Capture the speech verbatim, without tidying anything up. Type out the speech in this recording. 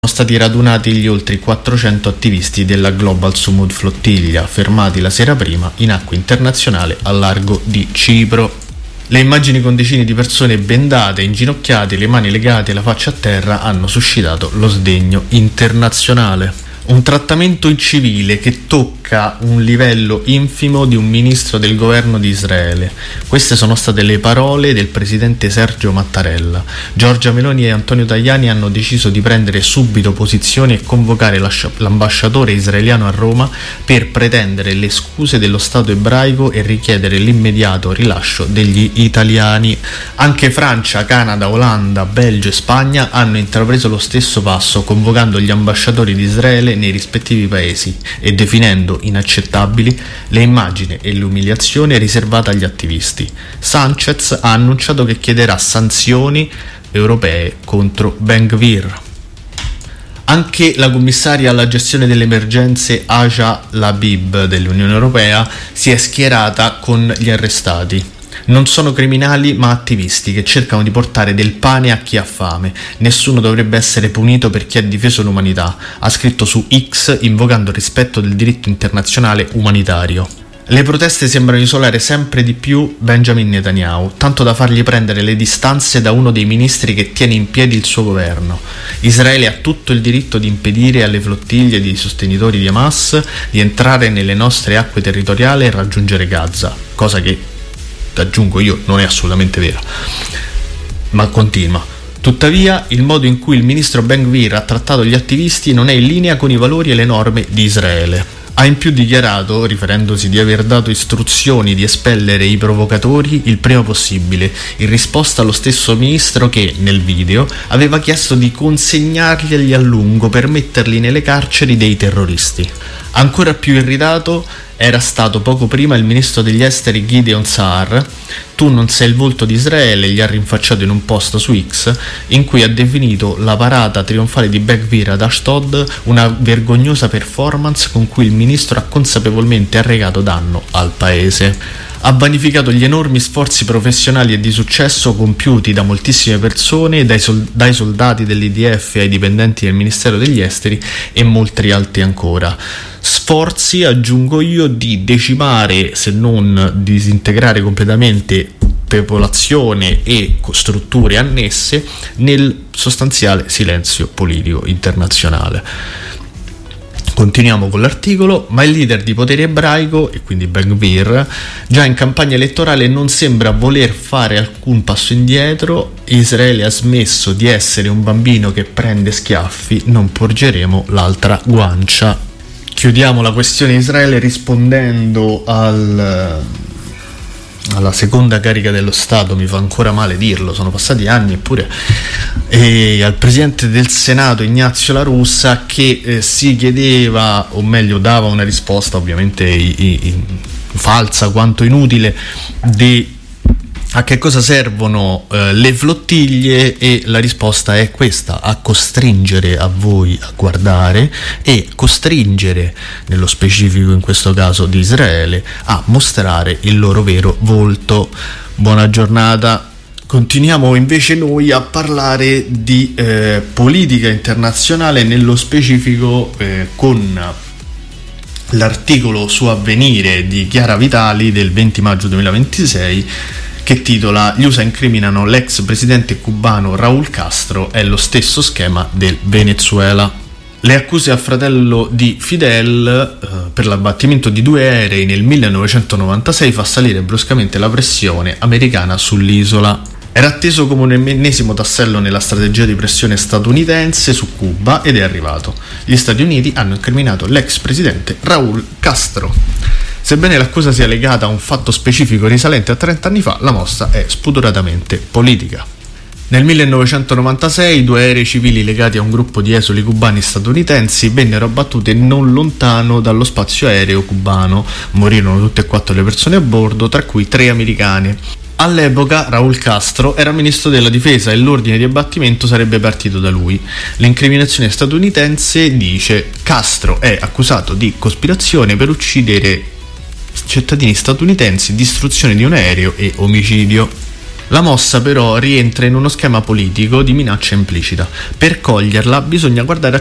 Sono stati radunati gli oltre quattrocento attivisti della Global Sumud Flottiglia, fermati la sera prima in acque internazionali al largo di Cipro. Le immagini con decine di persone bendate, inginocchiate, le mani legate e la faccia a terra hanno suscitato lo sdegno internazionale. Un trattamento incivile che tocca un livello infimo di un ministro del governo di Israele. Queste sono state le parole del presidente Sergio Mattarella. Giorgia Meloni e Antonio Tajani hanno deciso di prendere subito posizione e convocare l'ambasciatore israeliano a Roma per pretendere le scuse dello Stato ebraico e richiedere l'immediato rilascio degli italiani. Anche Francia, Canada, Olanda, Belgio e Spagna hanno intrapreso lo stesso passo, convocando gli ambasciatori di Israele nei rispettivi paesi e definendo inaccettabili le immagini e l'umiliazione riservata agli attivisti. Sanchez ha annunciato che chiederà sanzioni europee contro Ben Gvir. Anche la commissaria alla gestione delle emergenze Aja Labib dell'Unione Europea si è schierata con gli arrestati. Non sono criminali ma attivisti che cercano di portare del pane a chi ha fame. Nessuno dovrebbe essere punito per chi ha difeso l'umanità, ha scritto su X invocando il rispetto del diritto internazionale umanitario. Le proteste sembrano isolare sempre di più Benjamin Netanyahu, tanto da fargli prendere le distanze da uno dei ministri che tiene in piedi il suo governo. Israele ha tutto il diritto di impedire alle flottiglie di sostenitori di Hamas di entrare nelle nostre acque territoriali e raggiungere Gaza, cosa che, aggiungo io, non è assolutamente vera. Ma continua. Tuttavia, il modo in cui il ministro Ben Gvir ha trattato gli attivisti non è in linea con i valori e le norme di Israele. Ha in più dichiarato, riferendosi di aver dato istruzioni di espellere i provocatori il prima possibile, in risposta allo stesso ministro che, nel video, aveva chiesto di consegnarglieli a lungo per metterli nelle carceri dei terroristi. Ancora più irritato era stato poco prima il ministro degli esteri Gideon Saar. Tu non sei il volto di Israele, gli ha rinfacciato in un post su X in cui ha definito la parata trionfale di Ben Gvir ad Ashdod una vergognosa performance con cui il ministro ha consapevolmente arrecato danno al paese. Ha vanificato gli enormi sforzi professionali e di successo compiuti da moltissime persone, dai, sol- dai soldati dell'I D F ai dipendenti del Ministero degli Esteri e molti altri ancora. Sforzi, aggiungo io, di decimare, se non disintegrare completamente popolazione e strutture annesse nel sostanziale silenzio politico internazionale. Continuiamo con l'articolo. Ma il leader di potere ebraico, e quindi Ben Gvir, già in campagna elettorale non sembra voler fare alcun passo indietro. Israele ha smesso di essere un bambino che prende schiaffi, non porgeremo l'altra guancia. Chiudiamo la questione Israele rispondendo al... alla seconda carica dello Stato, mi fa ancora male dirlo, sono passati anni eppure, e al presidente del Senato Ignazio La Russa, che eh, si chiedeva, o meglio dava una risposta ovviamente i, i, i, falsa quanto inutile, di a che cosa servono eh, le flottiglie, e la risposta è questa: a costringere a voi a guardare e costringere, nello specifico in questo caso di Israele, a mostrare il loro vero volto. Buona giornata. Continuiamo invece noi a parlare di eh, politica internazionale, nello specifico eh, con l'articolo su Avvenire di Chiara Vitali del venti maggio duemilaventisei, che titola "Gli U S A incriminano l'ex presidente cubano Raúl Castro, è lo stesso schema del Venezuela". Le accuse al fratello di Fidel eh, per l'abbattimento di due aerei nel millenovecentonovantasei fa salire bruscamente la pressione americana sull'isola. Era atteso come un ennesimo tassello nella strategia di pressione statunitense su Cuba ed è arrivato. Gli Stati Uniti hanno incriminato l'ex presidente Raúl Castro. Sebbene l'accusa sia legata a un fatto specifico risalente a trenta anni fa, la mossa è spudoratamente politica. Nel millenovecentonovantasei due aerei civili legati a un gruppo di esuli cubani statunitensi vennero abbattuti non lontano dallo spazio aereo cubano. Morirono tutte e quattro le persone a bordo, tra cui tre americane. All'epoca Raúl Castro era ministro della difesa e l'ordine di abbattimento sarebbe partito da lui. L'incriminazione statunitense dice: Castro è accusato di cospirazione per uccidere cittadini statunitensi, distruzione di un aereo e omicidio. La mossa però rientra in uno schema politico di minaccia implicita. Per coglierla bisogna guardare